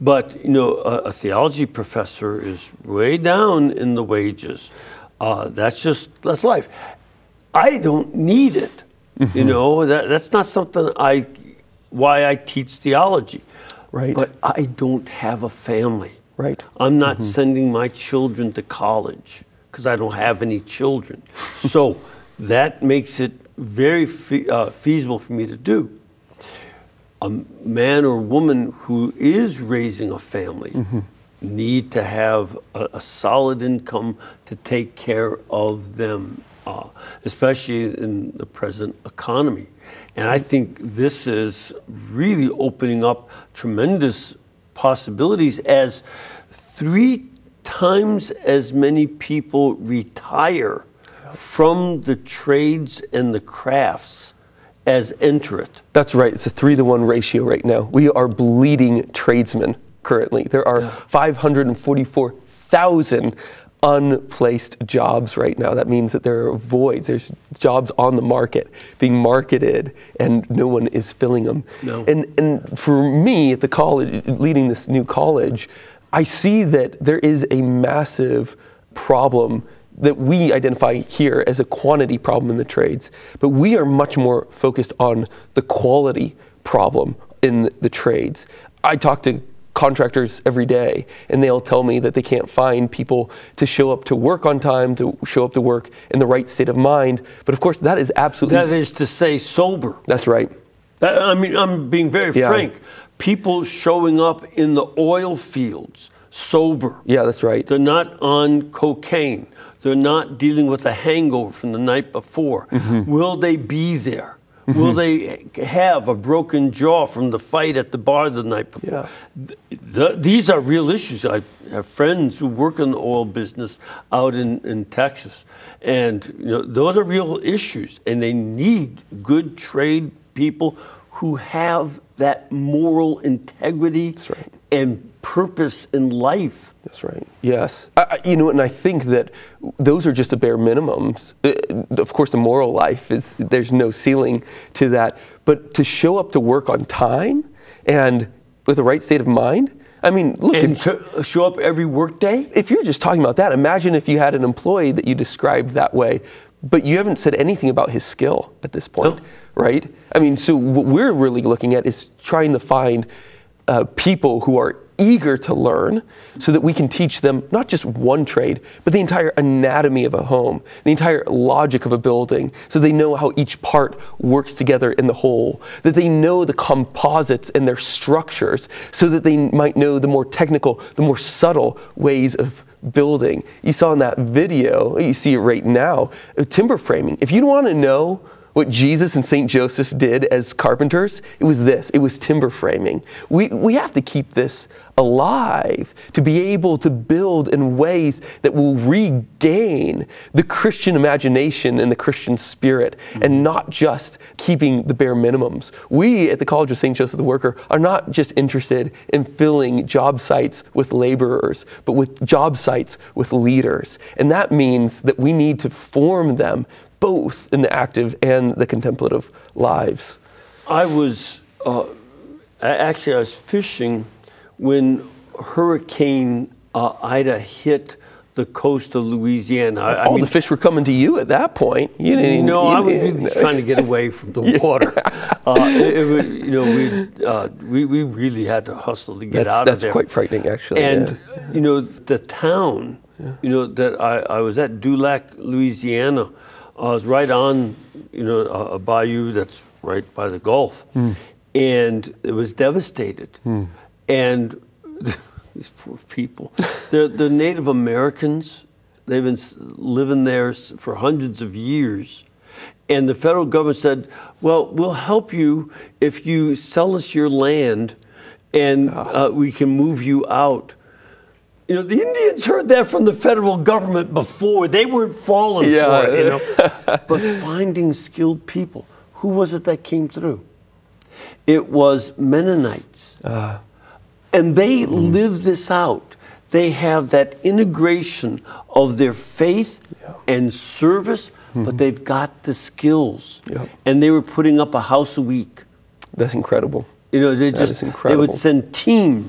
But, a theology professor is way down in the wages. That's life. I don't need it. That's not something why I teach theology. Right. But I don't have a family. Right. I'm not sending my children to college because I don't have any children. So that makes it very feasible for me to do. A man or woman who is raising a family need to have a solid income to take care of them, especially in the present economy. And I think this is really opening up tremendous possibilities as 3 times as many people retire from the trades and the crafts as enter it. That's right. It's a 3-to-1 ratio right now. We are bleeding tradesmen currently. There are 544,000 unplaced jobs right now. That means that there are voids. There's jobs on the market being marketed and no one is filling them. No. And for me at the college, leading this new college, I see that there is a massive problem that we identify here as a quantity problem in the trades, but we are much more focused on the quality problem in the trades. I talk to contractors every day, and they'll tell me that they can't find people to show up to work on time, to show up to work in the right state of mind. But of course, that is absolutely... That is to say sober. That's right. I'm being very frank. People showing up in the oil fields sober. Yeah, that's right. They're not on cocaine. They're not dealing with a hangover from the night before. Will they be there? Will they have a broken jaw from the fight at the bar the night before? These are real issues. I have friends who work in the oil business out in Texas. And those are real issues. And they need good trade people who have that moral integrity and purpose in life. That's right. Yes. And I think that those are just the bare minimums. Of course, the moral life there's no ceiling to that. But to show up to work on time and with the right state of mind, look. And to show up every work day? If you're just talking about that, imagine if you had an employee that you described that way, but you haven't said anything about his skill at this point, right? So what we're really looking at is trying to find people who are eager to learn so that we can teach them not just one trade, but the entire anatomy of a home, the entire logic of a building, so they know how each part works together in the whole, that they know the composites and their structures so that they might know the more technical, the more subtle ways of building. You saw in that video, you see it right now, timber framing. If you want to know what Jesus and St. Joseph did as carpenters, it was timber framing. We have to keep this alive to be able to build in ways that will regain the Christian imagination and the Christian spirit, and not just keeping the bare minimums. We at the College of St. Joseph the Worker are not just interested in filling job sites with laborers, but with job sites with leaders. And that means that we need to form them both in the active and the contemplative lives. I was fishing when Hurricane Ida hit the coast of Louisiana. All the fish were coming to you at that point. I was really trying to get away from the water. We really had to hustle to get out of there. That's quite frightening, actually. And the town, that I was at, Dulac, Louisiana. I was right on, a bayou that's right by the Gulf, and it was devastated. And these poor people, the Native Americans, they've been living there for hundreds of years. And the federal government said, well, we'll help you if you sell us your land and we can move you out. The Indians heard that from the federal government before. They weren't falling for it, But finding skilled people. Who was it that came through? It was Mennonites. And they live this out. They have that integration of their faith and service, but they've got the skills. And they were putting up a house a week. That's incredible. They would send teams